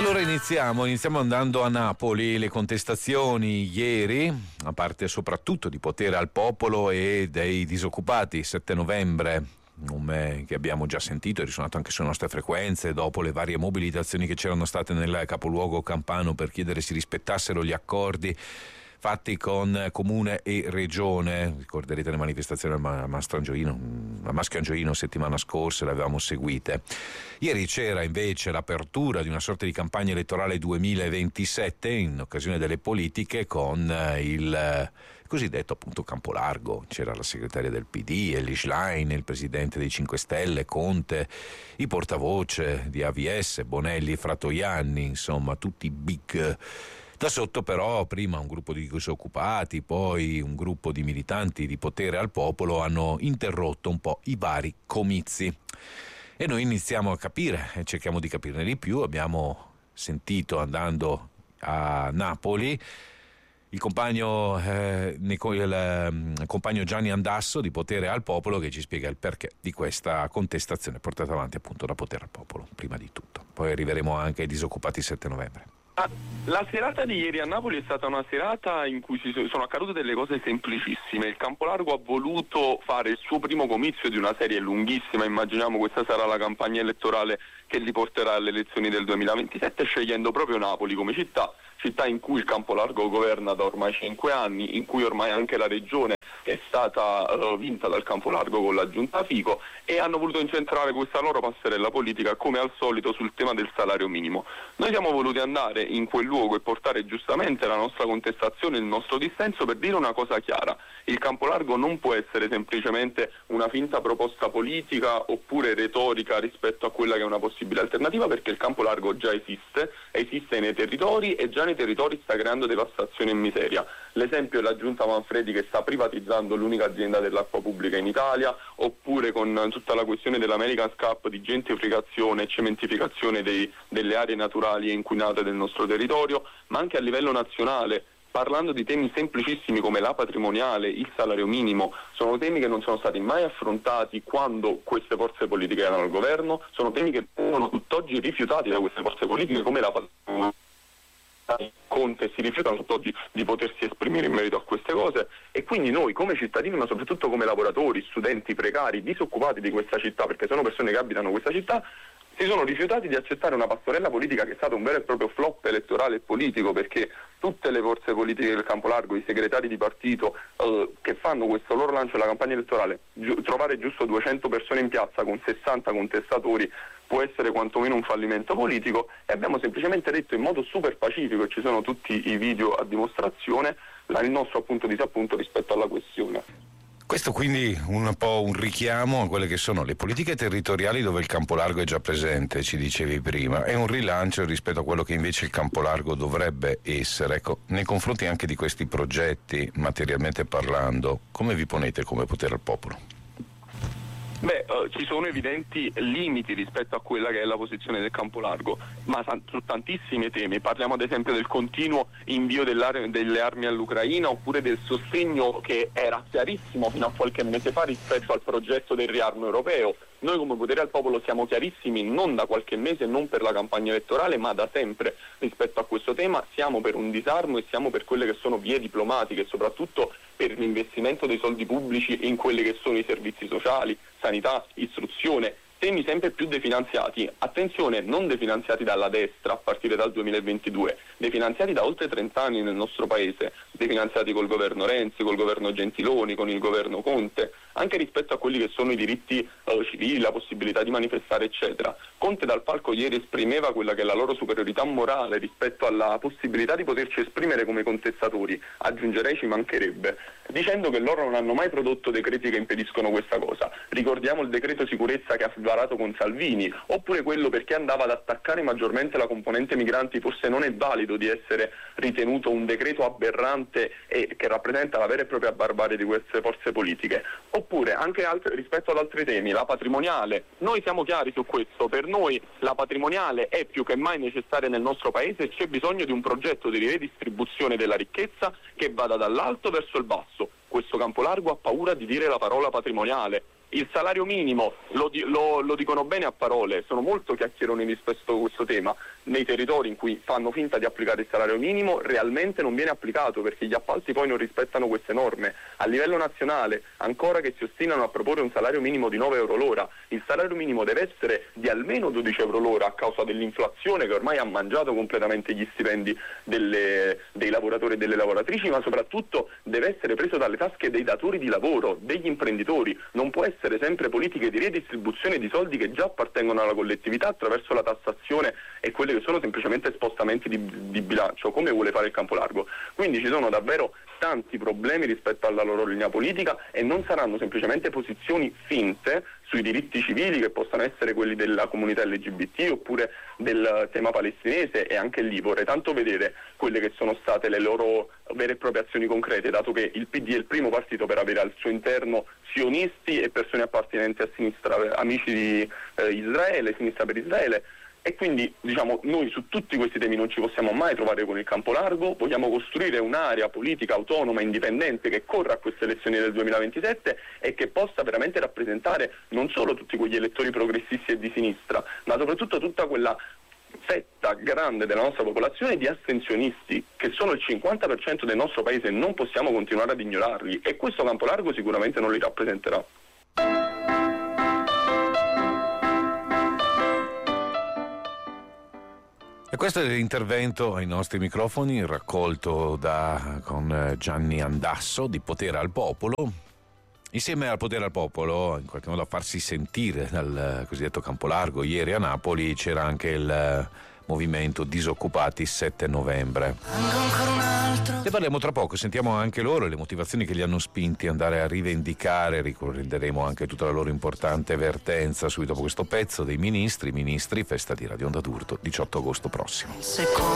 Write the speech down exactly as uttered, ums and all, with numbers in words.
Allora iniziamo, iniziamo andando a Napoli. Le contestazioni ieri, a parte soprattutto di potere al popolo e dei disoccupati, sette novembre, nome che abbiamo già sentito, è risuonato anche sulle nostre frequenze dopo le varie mobilitazioni che c'erano state nel capoluogo campano per chiedere si rispettassero gli accordi fatti con comune e regione. Ricorderete le manifestazioni a Mastrangioino, a Mascangioino settimana scorsa, le avevamo seguite. Ieri c'era invece l'apertura di una sorta di campagna elettorale duemilaventisette in occasione delle politiche con il cosiddetto appunto campo largo. C'era la segretaria del P D, Elly Schlein, il presidente dei cinque Stelle, Conte, i portavoce di A V S, Bonelli e Fratoianni, insomma tutti big. Da sotto però prima un gruppo di disoccupati, poi un gruppo di militanti di potere al popolo hanno interrotto un po' i vari comizi. E noi iniziamo a capire, e cerchiamo di capirne di più. Abbiamo sentito andando a Napoli il compagno, eh, il, il compagno Gianni Andasso di Potere al Popolo, che ci spiega il perché di questa contestazione portata avanti appunto da Potere al Popolo, prima di tutto. Poi arriveremo anche ai disoccupati il sette novembre. La serata di ieri a Napoli è stata una serata in cui si sono accadute delle cose semplicissime. Il Campolargo ha voluto fare il suo primo comizio di una serie lunghissima, immaginiamo questa sarà la campagna elettorale che li porterà alle elezioni del duemilaventisette, scegliendo proprio Napoli come città, città in cui il Campolargo governa da ormai cinque anni, in cui ormai anche la regione è stata uh, vinta dal Campolargo con la giunta Fico, e hanno voluto incentrare questa loro passerella politica come al solito sul tema del salario minimo. Noi siamo voluti andare in quel luogo e portare giustamente la nostra contestazione, il nostro dissenso, per dire una cosa chiara: il Campolargo non può essere semplicemente una finta proposta politica oppure retorica rispetto a quella che è una possibile alternativa, perché il Campolargo già esiste, esiste nei territori e già nei territori sta creando devastazione e miseria. L'esempio è la giunta Manfredi che sta privatizzando l'unica azienda dell'acqua pubblica in Italia, oppure con tutta la questione dell'American Cup di gentrificazione e cementificazione dei, delle aree naturali e inquinate del nostro territorio, ma anche a livello nazionale, parlando di temi semplicissimi come la patrimoniale, il salario minimo. Sono temi che non sono stati mai affrontati quando queste forze politiche erano al governo, sono temi che vengono tutt'oggi rifiutati da queste forze politiche come la patrimoniale. Conte si rifiutano tutt'oggi di potersi esprimere in merito a queste cose, e quindi noi come cittadini, ma soprattutto come lavoratori, studenti, precari, disoccupati di questa città, perché sono persone che abitano questa città, si sono rifiutati di accettare una pastorella politica che è stato un vero e proprio flop elettorale e politico, perché tutte le forze politiche del Campolargo, i segretari di partito eh, che fanno questo loro lancio alla campagna elettorale, gi- trovare giusto duecento persone in piazza con sessanta contestatori può essere quantomeno un fallimento politico, e abbiamo semplicemente detto in modo super pacifico, e ci sono tutti i video a dimostrazione, la, il nostro appunto disappunto rispetto alla questione. Questo quindi un po' un richiamo a quelle che sono le politiche territoriali dove il Campolargo è già presente, ci dicevi prima, è un rilancio rispetto a quello che invece il Campolargo dovrebbe essere. Ecco, nei confronti anche di questi progetti, materialmente parlando, come vi ponete come Potere al Popolo? Beh, uh, ci sono evidenti limiti rispetto a quella che è la posizione del Campolargo, ma san- su tantissimi temi. Parliamo ad esempio del continuo invio delle armi all'Ucraina, oppure del sostegno che era chiarissimo fino a qualche mese fa rispetto al progetto del riarmo europeo. Noi come Potere al Popolo siamo chiarissimi non da qualche mese, non per la campagna elettorale, ma da sempre rispetto a questo tema. Siamo per un disarmo e siamo per quelle che sono vie diplomatiche, e soprattutto per l'investimento dei soldi pubblici in quelli che sono i servizi sociali, sanità, istruzione, temi sempre più definanziati. Attenzione, non definanziati dalla destra a partire dal duemilaventidue, definanziati da oltre trenta anni nel nostro paese, definanziati col governo Renzi, col governo Gentiloni, con il governo Conte, anche rispetto a quelli che sono i diritti uh, civili, la possibilità di manifestare, eccetera. Conte dal palco ieri esprimeva quella che è la loro superiorità morale rispetto alla possibilità di poterci esprimere come contestatori, aggiungerei ci mancherebbe, dicendo che loro non hanno mai prodotto decreti che impediscono questa cosa. Ricordiamo il decreto sicurezza che ha varato con Salvini, oppure quello perché andava ad attaccare maggiormente la componente migranti. Forse non è valido di essere ritenuto un decreto aberrante e che rappresenta la vera e propria barbarie di queste forze politiche. Oppure anche altre, rispetto ad altri temi, la patrimoniale. Noi siamo chiari su questo, per noi la patrimoniale è più che mai necessaria nel nostro paese, e c'è bisogno di un progetto di redistribuzione della ricchezza che vada dall'alto verso il basso. Questo Campolargo ha paura di dire la parola patrimoniale. il salario minimo lo, lo, lo dicono bene a parole, sono molto chiacchieroni rispetto a questo tema. Nei territori in cui fanno finta di applicare il salario minimo realmente non viene applicato, perché gli appalti poi non rispettano queste norme. A livello nazionale ancora che si ostinano a proporre un salario minimo di nove euro l'ora, il salario minimo deve essere di almeno dodici euro l'ora a causa dell'inflazione che ormai ha mangiato completamente gli stipendi delle, dei lavoratori e delle lavoratrici, ma soprattutto deve essere preso dalle tasche dei datori di lavoro, degli imprenditori. Non può essere sempre politiche di redistribuzione di soldi che già appartengono alla collettività attraverso la tassazione e quelle che sono semplicemente spostamenti di, di bilancio, come vuole fare il Campolargo. Quindi ci sono davvero tanti problemi rispetto alla loro linea politica e non saranno semplicemente posizioni finte sui diritti civili, che possano essere quelli della comunità L G B T oppure del tema palestinese, e anche lì vorrei tanto vedere quelle che sono state le loro vere e proprie azioni concrete, dato che il P D è il primo partito per avere al suo interno sionisti e persone appartenenti a sinistra, amici di eh, Israele, sinistra per Israele. E quindi diciamo noi su tutti questi temi non ci possiamo mai trovare con il Campolargo. Vogliamo costruire un'area politica autonoma, indipendente, che corra a queste elezioni del duemilaventisette e che possa veramente rappresentare non solo tutti quegli elettori progressisti e di sinistra, ma soprattutto tutta quella fetta grande della nostra popolazione di astensionisti, che sono il cinquanta per cento del nostro paese, e non possiamo continuare ad ignorarli, e questo Campolargo sicuramente non li rappresenterà. E questo è l'intervento ai nostri microfoni raccolto da, con Gianni Andasso di Potere al Popolo. Insieme al Potere al Popolo, in qualche modo a farsi sentire dal cosiddetto Campolargo, ieri a Napoli c'era anche il movimento Disoccupati sette novembre. Ne parliamo tra poco, sentiamo anche loro le motivazioni che li hanno spinti ad andare a rivendicare, ricorderemo anche tutta la loro importante vertenza subito dopo questo pezzo dei ministri, ministri, festa di Radio Onda d'Urto, diciotto agosto prossimo.